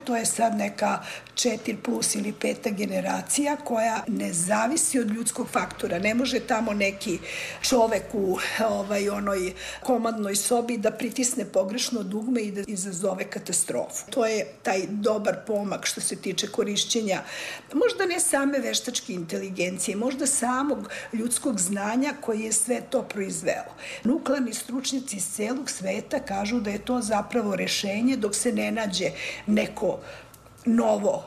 To je sad neka 4 plus ili 5. generacija koja ne zavisi od ljudskog faktora. Ne može tamo neki čovek u onoj komandnoj sobi da pritisne pogrešno dugme i da izazove katastrofu. To je taj dobar pomak što se tiče korišćenja, možda ne same veštačke inteligencije, možda samog ljudskog znanja koji je sve to proizvelo. Nuklearni stručnjaci iz celog sveta kažu da je to zapravo rešenje dok se ne nađe neko novo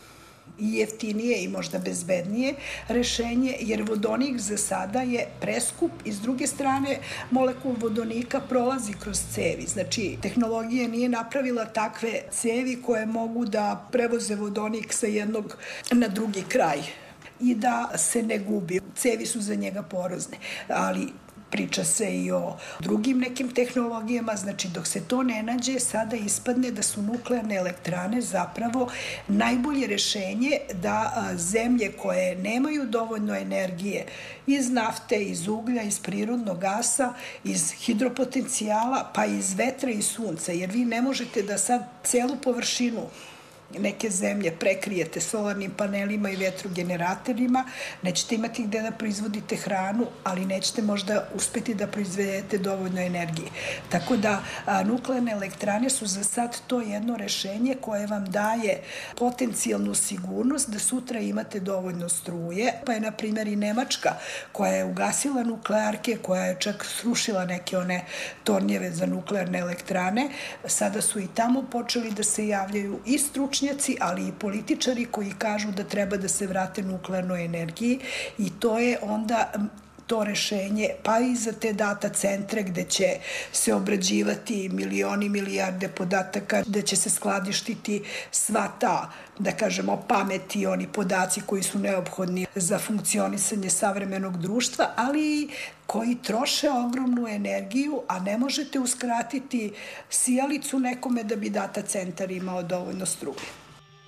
i jeftinije i možda bezbednije rešenje, jer vodonik za sada je preskup i s druge strane molekul vodonika prolazi kroz cevi. Znači, tehnologija nije napravila takve cevi koje mogu da prevoze vodonik sa jednog na drugi kraj i da se ne gubi. Cevi su za njega porozne, ali priča se i o drugim nekim tehnologijama, znači dok se to ne nađe, sada ispadne da su nuklearne elektrane zapravo najbolje rešenje da zemlje koje nemaju dovoljno energije iz nafte, iz uglja, iz prirodnog gasa, iz hidropotencijala, pa iz vetra i sunca, jer vi ne možete da sad celu površinu neke zemlje prekrijete solarnim panelima i vetrogeneratorima, nećete imati gde da proizvodite hranu, ali nećete možda uspeti da proizvedete dovoljno energije. Tako da nuklearne elektrane su za sad to jedno rešenje koje vam daje potencijalnu sigurnost da sutra imate dovoljno struje, pa je na primjer i Nemačka koja je ugasila nuklearke, koja je čak srušila neke one tornjeve za nuklearne elektrane, sada su i tamo počeli da se javljaju i stručnjaci, ali i političari koji kažu da treba da se vrate nuklearnoj energiji i to je onda to rešenje, pa i za te data centre gde će se obrađivati milioni, milijarde podataka, gde će se skladištiti sva ta, da kažemo, pamet i oni podaci koji su neophodni za funkcionisanje savremenog društva, ali i koji troše ogromnu energiju, a ne možete uskratiti sijalicu nekome da bi data centar imao dovoljno struje.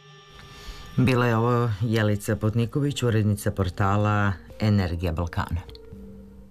Bila je ovo Jelica Potniković, urednica portala Energija Balkana.